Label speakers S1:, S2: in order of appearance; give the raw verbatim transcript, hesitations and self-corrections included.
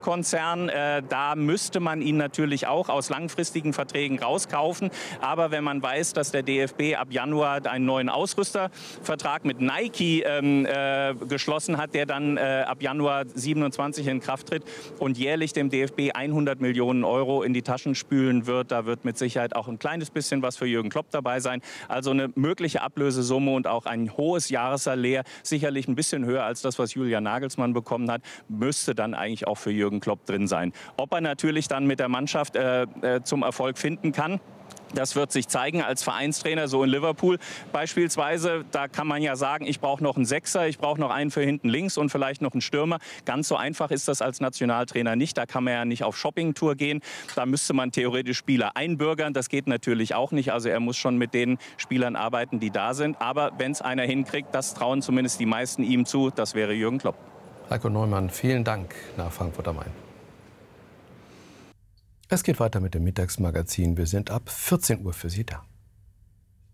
S1: Konzern, äh, da müsste man ihn natürlich auch aus langfristigen Verträgen rauskaufen. Aber wenn man weiß, dass der D F B ab Januar einen neuen Ausrüstervertrag mit Nike ähm, äh, geschlossen hat, der dann äh, ab Januar siebenundzwanzig in Kraft tritt und jährlich dem D F B hundert Millionen Euro in die Taschen spülen wird, da wird mit Sicherheit auch ein kleines bisschen was für Jürgen Klopp dabei sein. Also eine mögliche Ablösesumme und auch ein hohes Jahressalär, sicherlich ein bisschen höher als das, was Julian Nagelsmann bekommen hat, müsste dann eigentlich auch für Jürgen Klopp drin sein. Ob er natürlich dann mit der Mannschaft äh, äh, zum Erfolg finden kann, das wird sich zeigen als Vereinstrainer, so in Liverpool beispielsweise. Da kann man ja sagen, ich brauche noch einen Sechser, ich brauche noch einen für hinten links und vielleicht noch einen Stürmer. Ganz so einfach ist das als Nationaltrainer nicht. Da kann man ja nicht auf Shoppingtour gehen. Da müsste man theoretisch Spieler einbürgern. Das geht natürlich auch nicht. Also er muss schon mit den Spielern arbeiten, die da sind. Aber wenn es einer hinkriegt, das trauen zumindest die meisten ihm zu, das wäre Jürgen Klopp.
S2: Heiko Neumann, vielen Dank nach Frankfurt am Main. Es geht weiter mit dem Mittagsmagazin. Wir sind ab vierzehn Uhr für Sie da.